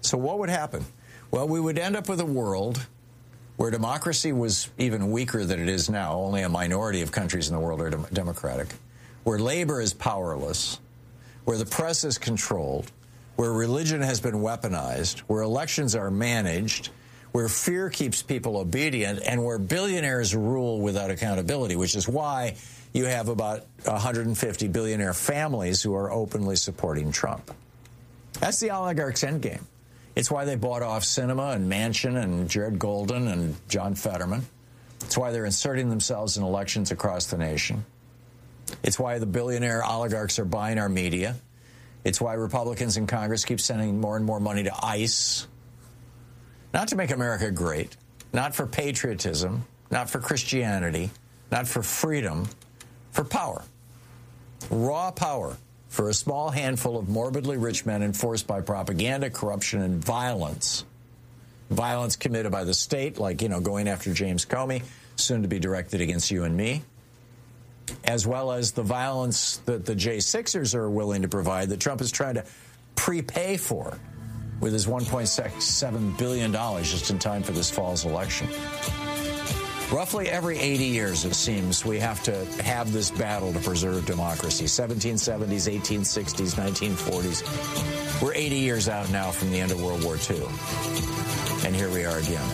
So what would happen? Well, we would end up with a world where democracy was even weaker than it is now. Only a minority of countries in the world are democratic. Where labor is powerless. Where the press is controlled. Where religion has been weaponized. Where elections are managed. Where fear keeps people obedient. And where billionaires rule without accountability, which is why you have about 150 billionaire families who are openly supporting Trump. That's the oligarchs' endgame. It's why they bought off Sinema and Manchin and Jared Golden and John Fetterman. It's why they're inserting themselves in elections across the nation. It's why the billionaire oligarchs are buying our media. It's why Republicans in Congress keep sending more and more money to ICE. Not to make America great, not for patriotism, not for Christianity, not for freedom, for power. Raw power for a small handful of morbidly rich men enforced by propaganda, corruption, and violence. Violence committed by the state, like, going after James Comey, soon to be directed against you and me, as well as the violence that the J6ers are willing to provide that Trump is trying to prepay for with his $1.67 billion just in time for this fall's election. Roughly every 80 years, it seems, we have to have this battle to preserve democracy. 1770s, 1860s, 1940s. We're 80 years out now from the end of World War II. And here we are again.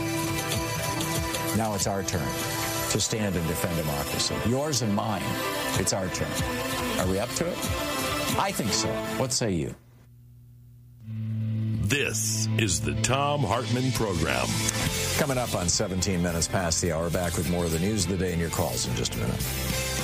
Now it's our turn to stand and defend democracy. Yours and mine. It's our turn. Are we up to it? I think so. What say you? This is the Thom Hartmann Program. Coming up on 17 minutes past the hour, back with more of the news of the day and your calls in just a minute.